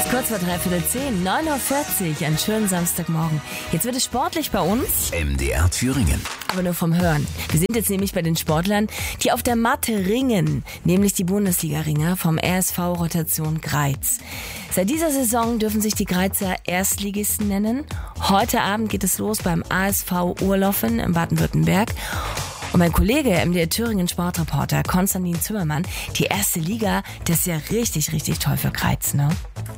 Kurz vor 9:45 Uhr, einen schönen Samstagmorgen. Jetzt wird es sportlich bei uns. MDR Thüringen. Aber nur vom Hören. Wir sind jetzt nämlich bei den Sportlern, die auf der Matte ringen, nämlich die Bundesliga-Ringer vom RSV Rotation Greiz. Seit dieser Saison dürfen sich die Greizer Erstligisten nennen. Heute Abend geht es los beim ASV Urlaufen in Baden-Württemberg. Und mein Kollege, MDR Thüringen Sportreporter Konstantin Zimmermann, die erste Liga, das ist ja richtig, richtig toll für Greiz, ne?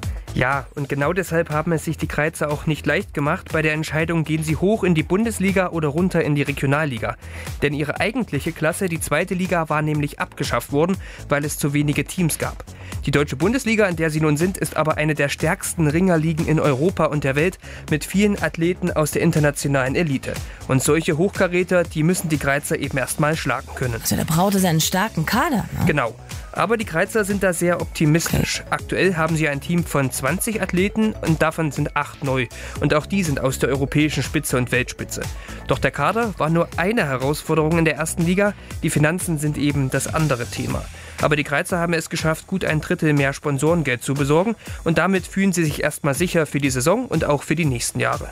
Ja, und genau deshalb haben es sich die Greizer auch nicht leicht gemacht. Bei der Entscheidung, gehen sie hoch in die Bundesliga oder runter in die Regionalliga. Denn ihre eigentliche Klasse, die zweite Liga, war nämlich abgeschafft worden, weil es zu wenige Teams gab. Die deutsche Bundesliga, in der sie nun sind, ist aber eine der stärksten Ringerligen in Europa und der Welt mit vielen Athleten aus der internationalen Elite. Und solche Hochkaräter, die müssen die Greizer eben erstmal schlagen können. Also da braucht es einen starken Kader, ne? Genau. Aber die Greizer sind da sehr optimistisch. Aktuell haben sie ein Team von 20 Athleten und davon sind 8 neu. Und auch die sind aus der europäischen Spitze und Weltspitze. Doch der Kader war nur eine Herausforderung in der ersten Liga. Die Finanzen sind eben das andere Thema. Aber die Greizer haben es geschafft, gut 1/3 mehr Sponsorengeld zu besorgen. Und damit fühlen sie sich erstmal sicher für die Saison und auch für die nächsten Jahre.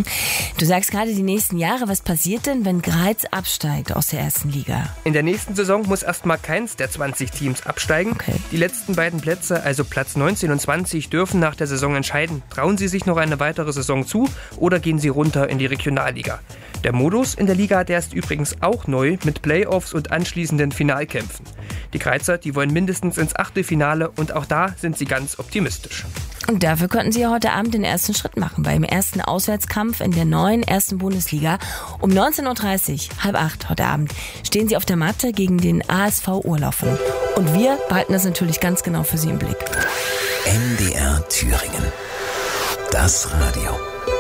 Du sagst gerade die nächsten Jahre. Was passiert denn, wenn Greiz absteigt aus der ersten Liga? In der nächsten Saison muss erstmal keins der 20 Teams absteigen. Okay. Die letzten beiden Plätze, also Platz 19 und 20, dürfen nach der Saison entscheiden. Trauen sie sich noch eine weitere Saison zu oder gehen sie runter in die Regionalliga? Der Modus in der Liga, der ist übrigens auch neu mit Playoffs und anschließenden Finalkämpfen. Die Greizer, die wollen mindestens ins Achtelfinale und auch da sind sie ganz optimistisch. Und dafür könnten sie heute Abend den ersten Schritt machen, beim ersten Auswärtskampf in der neuen ersten Bundesliga. Um 19:30 Uhr, 7:30 heute Abend, stehen sie auf der Matte gegen den ASV Urlaufen. Und wir behalten das natürlich ganz genau für Sie im Blick. MDR Thüringen. Das Radio.